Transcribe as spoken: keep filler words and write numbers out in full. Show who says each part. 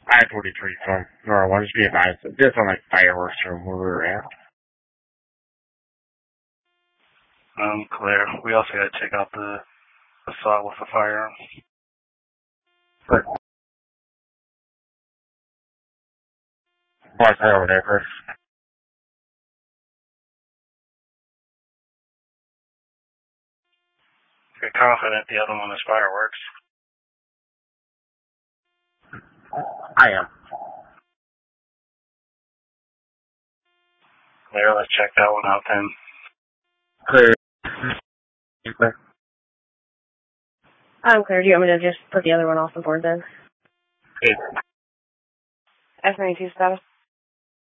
Speaker 1: I forty-three from Nora one. Just be advised. This on like fireworks from where we were at.
Speaker 2: Um, clear. We also got to check out the assault with the firearm.
Speaker 1: But what's that over there first?
Speaker 2: You're confident the other one is fireworks?
Speaker 1: I am.
Speaker 2: Clear. Let's check that one out then.
Speaker 1: Clear. Clear.
Speaker 3: I'm clear. Do you want me to just put the other one off the board then?
Speaker 1: Hey.
Speaker 3: F ninety-two status.